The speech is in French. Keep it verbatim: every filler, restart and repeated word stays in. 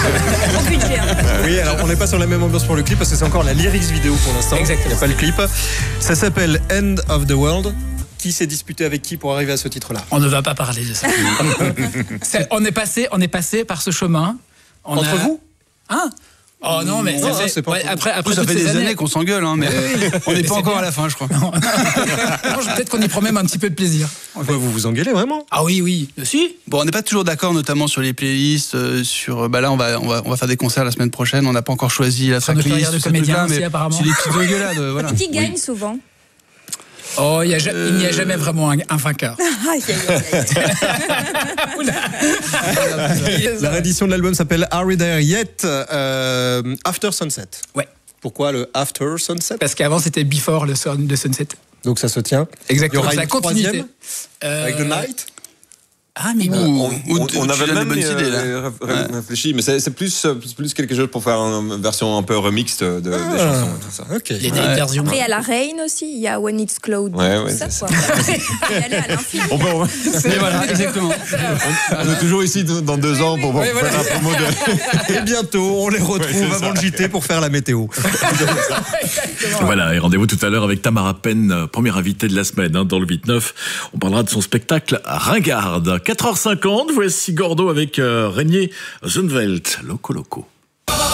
Au budget, hein. Oui, alors on n'est pas sur la même ambiance pour le clip parce que c'est encore la lyrics vidéo pour l'instant. Exactement. Il n'y a pas le clip. Ça s'appelle End of the World. Qui s'est disputé avec qui pour arriver à ce titre-là? On ne va pas parler de ça. C'est- on, est passé, on est passé par ce chemin. On Entre a- vous? Hein? Oh non, mais Non, ça non, fait, c'est pas ouais, entre vous. après, après ça toutes fait ces des années, années qu'on s'engueule, hein, mais on n'est Mais pas c'est encore bien. à la fin, je crois. Non, je- peut-être qu'on y prend même un petit peu de plaisir. Pourquoi vous vous engueulez vraiment? Ah oui, oui. Si. Bon, on n'est pas toujours d'accord, notamment sur les playlists. euh, sur, bah là, on va, on va, on va faire des concerts la semaine prochaine. On n'a pas encore choisi la Sur notre tracklist. carrière de tout ce comédien truc-là, aussi, mais apparemment. c'est des petites engueulades, voilà. Qui gagne souvent? Oh, il y a ja- il n'y a jamais vraiment un, un vainqueur. Aïe, aïe, aïe, aïe. La réédition de l'album s'appelle Are We There Yet? euh, After Sunset. Ouais. Pourquoi le After Sunset? Parce qu'avant, c'était Before le sun, de Sunset. Donc ça se tient. Exactement. Il y aura C'est la une continuité. troisième Euh, avec The Night. Ah, mais Ouh, On, ou- on- tu- on tu avait donnes même de bonnes euh, idées, là. ré- ré- réfléchi, mais c'est c'est plus, euh, c'est plus quelque chose pour faire une version un peu remix de, de- des Ah. chansons et tout ça. Ok. les vieilles versions. Après, il y a la Reine aussi, il y a When It's Cloud. Ouais, ouais, tout ça, c'est quoi. Il y a aller à l'infini. On, peut, on, Mais voilà, exactement. on est toujours ici dans deux ans pour, pour Oui, faire voilà. la promo de. Et bientôt, on les retrouve Ouais, c'est avant ça. le J T pour faire la météo. Voilà, et rendez-vous tout à l'heure avec Tamara Penn, euh, première invitée de la semaine hein, dans le huit neuf. On parlera de son spectacle Ringarde. quatre heures cinquante, voici Gordo avec euh, Régnier Zundvelt, Loco Loco.